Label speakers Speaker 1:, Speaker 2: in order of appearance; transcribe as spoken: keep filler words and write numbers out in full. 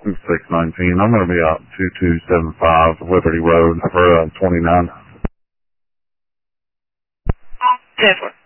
Speaker 1: six nineteen. I'm going to be out two two seven five Liberty Road for uh, twenty-nine.
Speaker 2: ten four.